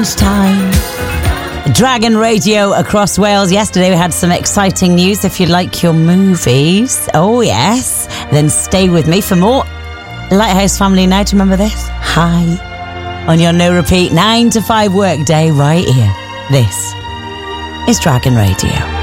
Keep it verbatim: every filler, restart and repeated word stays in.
Time. Dragon Radio across Wales. Yesterday we had some exciting news. If you like your movies, oh yes, then stay with me for more Lighthouse Family Night. Remember this? Hi. On your no repeat nine to five work day right here. This is Dragon Radio.